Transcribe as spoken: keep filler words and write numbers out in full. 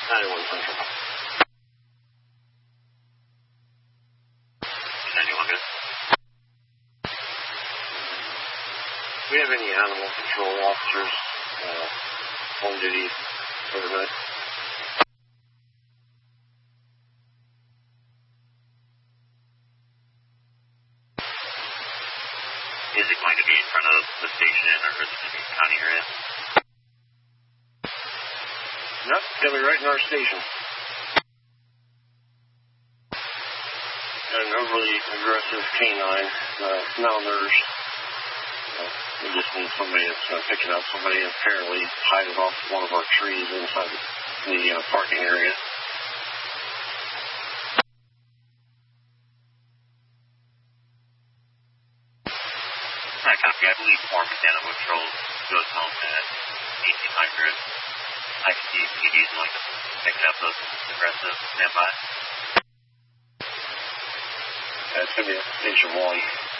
ninety-one Central. ninety-one good. Do we have any animal control officers uh, on duty overnight? Is it going to be in front of the station or is it in the county area? No, it's going to be right in our station. An overly aggressive canine, uh, malnourished. Uh, we just need somebody that's going to pick it up. Somebody apparently tied it off one of our trees inside the uh, parking area. I copy. I believe Foreman Animal Control goes home at eighteen hundred. I can see P D's going to pick it up those aggressive standby. That's going to be at Station one.